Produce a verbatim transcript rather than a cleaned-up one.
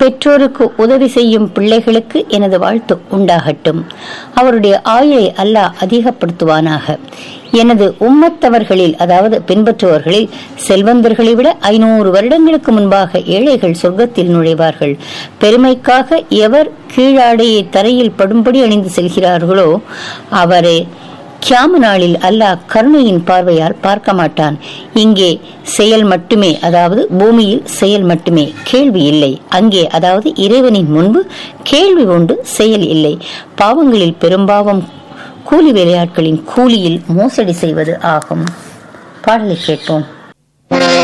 பெற்றோருக்கு உதவி செய்யும் பிள்ளைகளுக்கு எனது வாழ்த்து உண்டாகட்டும். அவருடைய ஆயுளை அல்லாஹ் அதிகப்படுத்துவானாக. எனது உம்மத்தவர்களில், அதாவது பின்பற்றுபவர்களில், செல்வந்தர்களை விட ஐநூறு வருடங்களுக்கு முன்பாக ஏழைகள் சொர்க்கத்தில் நுழைவார்கள். பெருமைக்காக எவர் கீழாடையை தரையில் படும்படி அணிந்து செல்கிறார்களோ அவரே கியாம நாளில் அல்லாஹ் கருணையின் பார்வையால் பார்க்க மாட்டான். இங்கே செயல் மட்டுமே, அதாவது பூமியில் செயல் மட்டுமே, கேள்வி இல்லை. அங்கே, அதாவது இறைவனின் முன்பு கேள்வி உண்டு, செயல் இல்லை. பாவங்களில் பெரும்பாவம் கூலி வேலையாட்களின் கூலியில் மோசடி செய்வது ஆகும். பாடலை கேட்போம்.